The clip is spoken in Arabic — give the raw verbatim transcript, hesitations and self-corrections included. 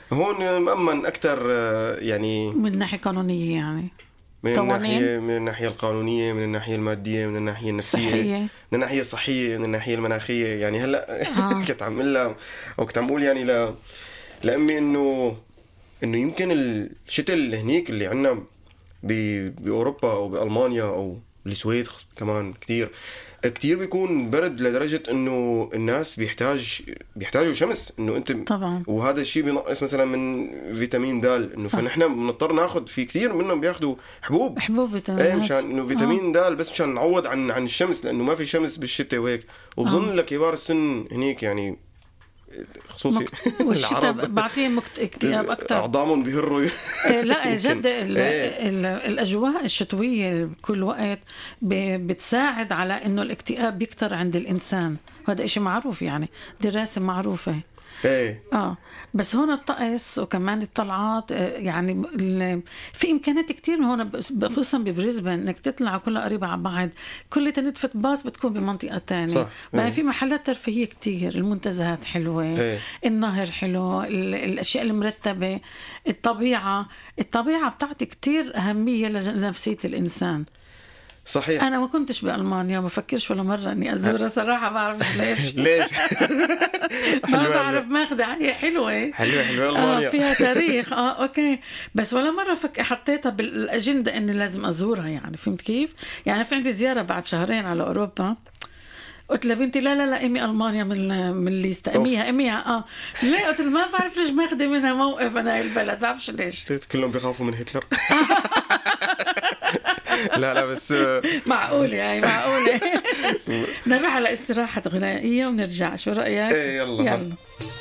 هون مأمن أكتر يعني من ناحية قانونية، يعني من الناحية من الناحية القانونية، من الناحية المادية، من الناحية النفسية، صحية. من الناحية الصحية، من الناحية المناخية. يعني هلا آه. كنت عم لها أو كنت عم أقول يعني ل لأمي إنه إنه يمكن الشتاء اللي هنيك اللي عنا بأوروبا أو بألمانيا أو بالسويد كمان كتير كتير بيكون برد لدرجة إنه الناس بيحتاج بيحتاجوا شمس، إنه أنت طبعا. وهذا الشيء بينقص مثلا من فيتامين د، إنه فنحن بنضطر ناخد في كتير منهم بياخدوا حبوب حبوب فيتامين إيه مشان إنه فيتامين آه. د بس مشان نعوض عن عن الشمس، لأنه ما في شمس بالشتاء وهيك. وبظن آه. لكبار السن هنيك يعني خصوصي مك... والشتاء بعطيهم مكت... اكتئاب أكتر، أعضامهم بيهروا لا جد ال... ال... الأجواء الشتوية بكل وقت ب... بتساعد على إنه الاكتئاب بيكتر عند الإنسان، وهذا إشي معروف، يعني دراسة معروفة. ايه اه بس هون الطقس وكمان الطلعات يعني في امكانيات كتير هون، خصوصا ببريزبن انك تطلع كلها قريبه على بعض، كل تندفت باص بتكون بمنطقه تانية. بقى ايه. في محلات ترفيهيه كتير، المنتزهات حلوه، ايه. النهر حلو، الاشياء المرتبه، الطبيعه الطبيعه بتعطي كتير اهميه لنفسيه الانسان. صحيح. أنا ما كنتش بألمانيا، ما بفكرش ولا مرة إني أزورها صراحة، ما بعرف ليش. ليش؟ ما بعرف ماخدة، هي حلوة حلوة حلوة ألمانيا آه فيها تاريخ آه أوكي، بس ولا مرة فك حطيتها بالأجندة إني لازم أزورها، يعني فهمت كيف؟ يعني في عندي زيارة بعد شهرين على أوروبا، قلت لبنتي لا لا لا إمي ألمانيا من من الليستة، إميها إميها آه ليه؟ قلت ما بعرف ليش ماخدة منها موقف أنا هاي البلد، بعرفش ليش. كلهم بيخافوا من هتلر. لا لا بس معقولة هاي معقولة. نروح على استراحة غنائية ونرجع، شو رأيك؟ ايه يلا, يلا.